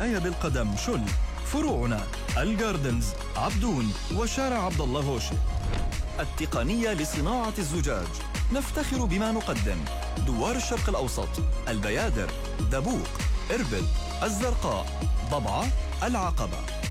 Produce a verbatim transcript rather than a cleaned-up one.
الرعاية بالقدم شل. فروعنا الجاردنز، عبدون، وشارع عبد الله هوشي. التقنية لصناعة الزجاج، نفتخر بما نقدم: دوار الشرق الأوسط، البيادر، دبوق، إربد، الزرقاء، ضبعة، العقبة.